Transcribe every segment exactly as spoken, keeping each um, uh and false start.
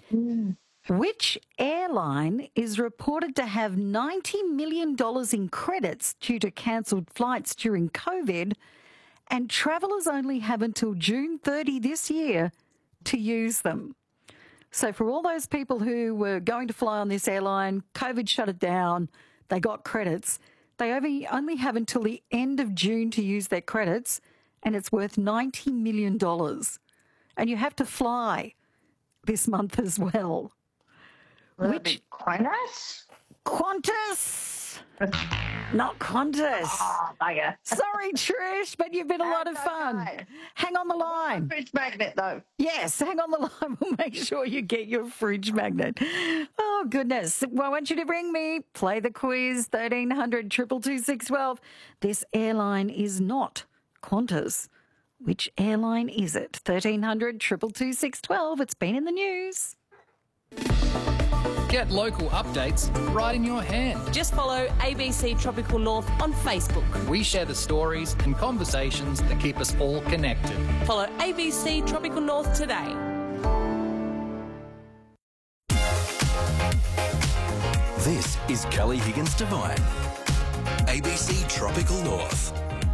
Mm. Which airline is reported to have ninety million dollars in credits due to cancelled flights during COVID, and travellers only have until June thirtieth this year to use them? So for all those people who were going to fly on this airline, COVID shut it down, they got credits, they only, only have until the end of June to use their credits, and it's worth ninety million dollars. And you have to fly this month as well. Will Which it be Qantas? Qantas? Not Qantas. Oh, bugger. Sorry, Trish, but you've been a lot of That's fun. okay. Hang on the line. Fridge magnet, though. Yes, hang on the line. We'll make sure you get your fridge magnet. Oh, goodness. Well, I want you to ring me. Play the quiz, thirteen hundred, two two two, six one two. This airline is not Qantas. Which airline is it? thirteen hundred, two two two, six one two. It's been in the news. Get local updates right in your hand. Just follow A B C Tropical North on Facebook. We share the stories and conversations that keep us all connected. Follow A B C Tropical North today. This is Kelly Higgins Devine, A B C Tropical North.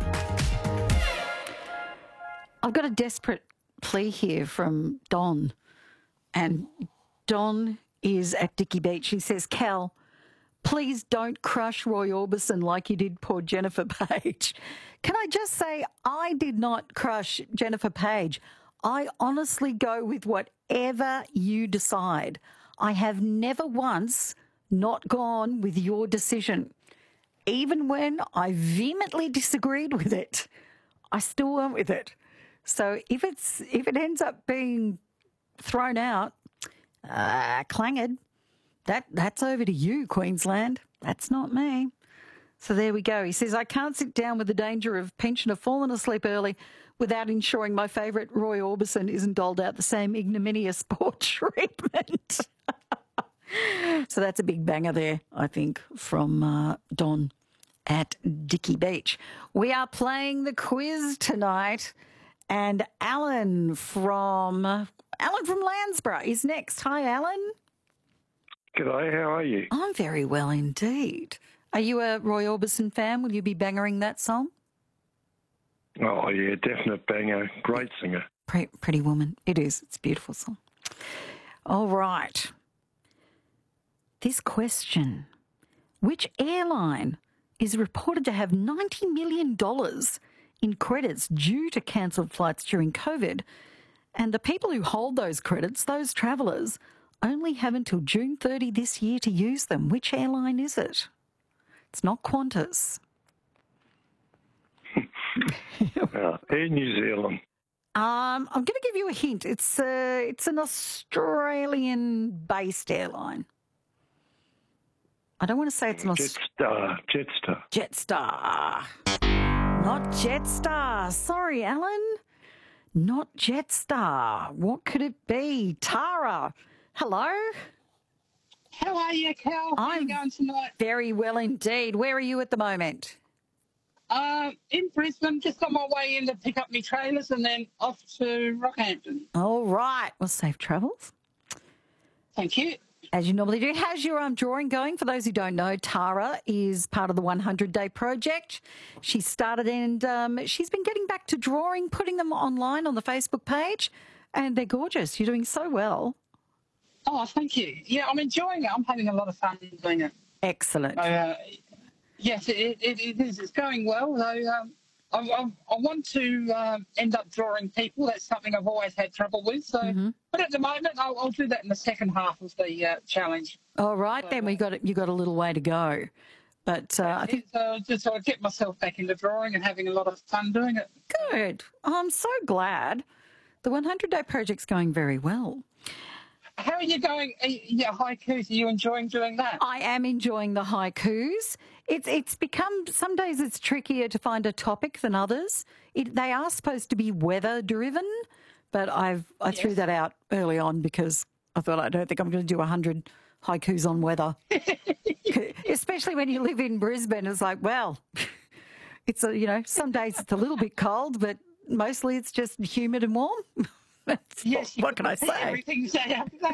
I've got a desperate plea here from Don, and Don is at Dicky Beach. He says, Cal, please don't crush Roy Orbison like you did poor Jennifer Page. Can I just say, I did not crush Jennifer Page. I honestly go with whatever you decide. I have never once not gone with your decision. Even when I vehemently disagreed with it, I still went with it. So if it's if it ends up being thrown out, uh, clanged, that that's over to you, Queensland. That's not me. So there we go. He says, I can't sit down with the danger of pensioner falling asleep early without ensuring my favourite Roy Orbison isn't doled out the same ignominious poor treatment. So that's a big banger there, I think, from uh, Don at Dicky Beach. We are playing the quiz tonight. And Alan from Alan from Landsborough is next. Hi, Alan. G'day, how are you? I'm very well indeed. Are you a Roy Orbison fan? Will you be bangering that song? Oh, yeah, definite banger. Great singer. Pretty, pretty Woman. It is. It's a beautiful song. All right. This question. Which airline is reported to have ninety million dollars in credits due to cancelled flights during COVID, and the people who hold those credits, those travellers, only have until June thirtieth this year to use them? Which airline is it? It's not Qantas. uh, Air New Zealand. Um, I'm going to give you a hint. It's uh, it's an Australian-based airline. I don't want to say it's an Jetstar. Jetstar. Jetstar. Not Jetstar. Sorry, Alan. Not Jetstar. What could it be? Tara. Hello. How are you, Cal? How are you going tonight? Very well indeed. Where are you at the moment? Uh, in Brisbane, just on my way in to pick up my trailers and then off to Rockhampton. All right. Well, safe travels. Thank you. As you normally do. How's your um, drawing going? For those who don't know, Tara is part of the one hundred day project. She started and um, she's been getting back to drawing, putting them online on the Facebook page, and they're gorgeous. You're doing so well. Oh, thank you. Yeah, I'm enjoying it. I'm having a lot of fun doing it. Excellent. Uh, yes, it, it, it is. It's going well. So, um, I, I, I want to um, end up drawing people. That's something I've always had trouble with. So, mm-hmm. But at the moment, I'll, I'll do that in the second half of the uh, challenge. All right, so, then we got you got a little way to go, but uh, I think so. Just so I get myself back into drawing and having a lot of fun doing it. Good. Oh, I'm so glad. The one hundred day project's going very well. How are you going? Are you, yeah, haikus. Are you enjoying doing that? I am enjoying the haikus. It's it's become, some days it's trickier to find a topic than others. It, they are supposed to be weather driven, but I've I yes. threw that out early on because I thought I don't think I'm going to do one hundred haikus on weather. Especially when you live in Brisbane, it's like, well, it's a, you know, some days it's a little bit cold, but mostly it's just humid and warm. Yes, what, what can I say? Everything's